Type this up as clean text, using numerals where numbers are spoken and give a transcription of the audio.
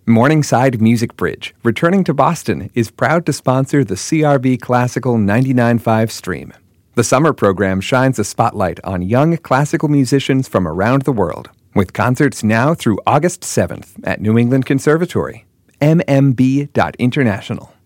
Morningside Music Bridge, returning to Boston, is proud to sponsor the CRB Classical 99.5 stream. The summer program shines a spotlight on young classical musicians from around the world, with concerts now through August 7th at New England Conservatory. mmb.international.